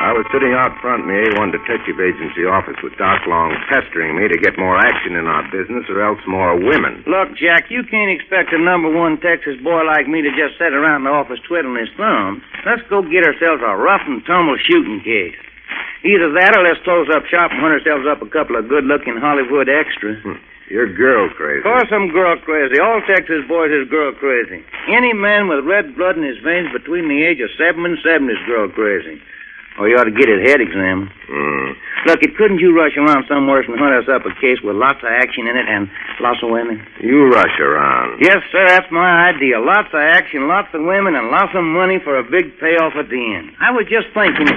I was sitting out front in the A1 Detective Agency office with Doc Long pestering me to get more action in our business or else more women. Look, Jack, you can't expect a number one Texas boy like me to just sit around the office twiddling his thumb. Let's go get ourselves a rough and tumble shooting case. Either that or let's close up shop and hunt ourselves up a couple of good-looking Hollywood extras. You're girl crazy. Of course I'm girl crazy. All Texas boys is girl crazy. Any man with red blood in his veins between the age of 7 and 7 is girl crazy. Or you ought to get his head examined. Look, couldn't you rush around somewhere and hunt us up a case with lots of action in it and lots of women? You rush around. Yes, sir, that's my idea. Lots of action, lots of women, and lots of money for a big payoff at the end. I was just thinking...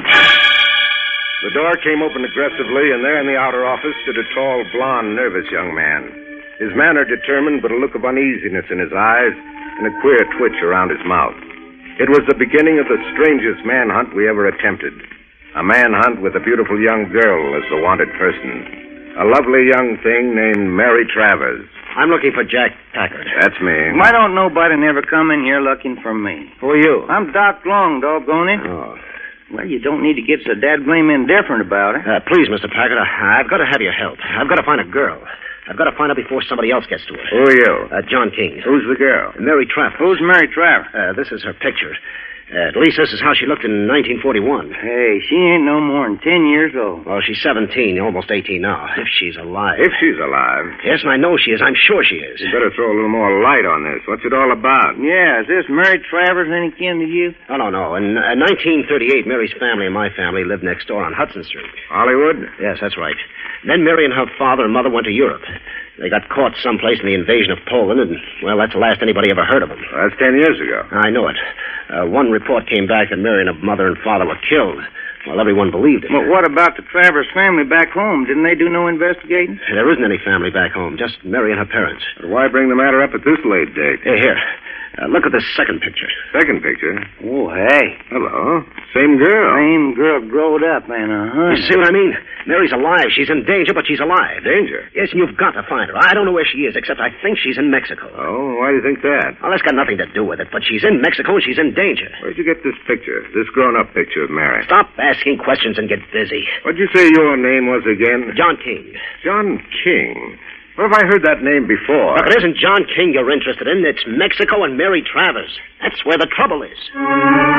The door came open aggressively, and there in the outer office stood a tall, blond, nervous young man. His manner determined, but a look of uneasiness in his eyes and a queer twitch around his mouth. It was the beginning of the strangest manhunt we ever attempted. A manhunt with a beautiful young girl as the wanted person. A lovely young thing named Mary Travers. I'm looking for Jack Packard. That's me. Why don't nobody never come in here looking for me? Who are you? I'm Doc Long, doggone it. Oh. Well, you don't need to get so dad-blame indifferent about it. Please, Mr. Packard, I've got to have your help. I've got to find a girl. I've got to find her before somebody else gets to her. Who are you? John King. Who's the girl? Mary Travers. Who's Mary Travers? This is her picture. At least this is how she looked in 1941. Hey, she ain't no more than 10 years old. Well, she's 17, almost 18 now, if she's alive. If she's alive. Yes, and I know she is. I'm sure she is. You better throw a little more light on this. What's it all about? Yeah, is this Mary Travers any kin to you? Oh, no. In 1938, Mary's family and my family lived next door on Hudson Street. Hollywood? Yes, that's right. Then Mary and her father and mother went to Europe. They got caught someplace in the invasion of Poland, and, well, that's the last anybody ever heard of them. Well, that's 10 years ago. I know it. One report came back that Mary and her mother and father were killed. Well, everyone believed it. Well, what about the Travers family back home? Didn't they do no investigating? There isn't any family back home, just Mary and her parents. But why bring the matter up at this late date? Here. Look at this second picture. Second picture? Oh, hey. Hello. Same girl. Same girl growed up and You see what I mean? Mary's alive. She's in danger, but she's alive. Danger? Yes, and you've got to find her. I don't know where she is, except I think she's in Mexico. Oh, why do you think that? Well, that's got nothing to do with it, but she's in Mexico and she's in danger. Where'd you get this picture? This grown-up picture of Mary? Stop asking questions and get busy. What'd you say your name was again? John King. John King? Where have I heard that name before? Look, it isn't John King you're interested in. It's Mexico and Mary Travers. That's where the trouble is.